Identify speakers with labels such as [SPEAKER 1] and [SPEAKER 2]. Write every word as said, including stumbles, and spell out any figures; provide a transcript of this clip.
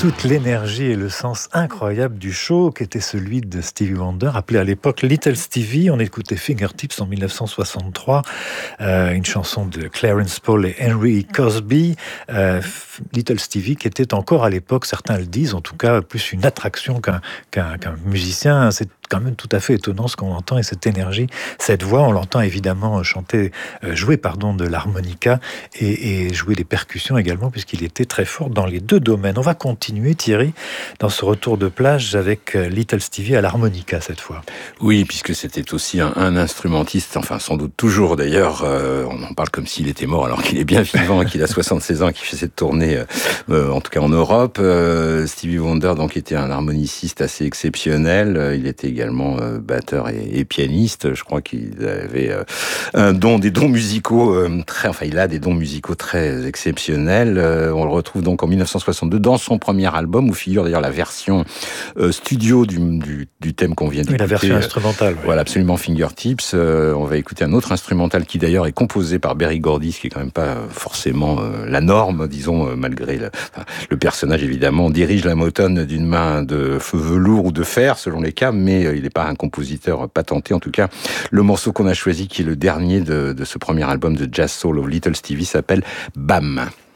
[SPEAKER 1] toute l'énergie et le sens incroyable du show qu'était celui de Stevie Wonder, appelé à l'époque Little Stevie. On écoutait Fingertips en dix-neuf cent soixante-trois, euh, une chanson de Clarence Paul et Henry Cosby. Euh, Little Stevie qui était encore à l'époque, certains le disent, en tout cas plus une attraction qu'un, qu'un, qu'un musicien. C'est quand même tout à fait étonnant ce qu'on entend et cette énergie, cette voix, on l'entend évidemment chanter, euh, jouer pardon, de l'harmonica et, et jouer des percussions également, puisqu'il était très fort dans les deux domaines. On va continuer, Thierry, dans ce retour de plage avec Little Stevie à l'harmonica cette fois.
[SPEAKER 2] Oui, puisque c'était aussi un, un instrumentiste, enfin sans doute toujours d'ailleurs, euh, on en parle comme s'il était mort alors qu'il est bien vivant, qu'il a soixante-seize ans et qu'il fait cette tournée, euh, en tout cas en Europe. Euh, Stevie Wonder donc était un harmoniciste assez exceptionnel, il était également euh, batteur et, et pianiste, je crois qu'il avait euh, un don, des dons musicaux euh, très, enfin il a des dons musicaux très exceptionnels. Euh, on le retrouve donc en dix-neuf cent soixante-deux dans son premier album où figure d'ailleurs la version euh, studio du, du, du thème qu'on vient d'écouter.
[SPEAKER 1] Oui, la version instrumentale.
[SPEAKER 2] Oui. Voilà, absolument, Fingertips. Euh, on va écouter un autre instrumental qui d'ailleurs est composé par Berry Gordy, ce qui est quand même pas forcément euh, la norme, disons, euh, malgré le, enfin, le personnage évidemment dirige la Motown d'une main de feu velours ou de fer selon les cas, mais euh, il n'est pas un compositeur patenté. En tout cas, le morceau qu'on a choisi, qui est le dernier de, de ce premier album de Jazz Soul of Little Stevie, s'appelle Bam.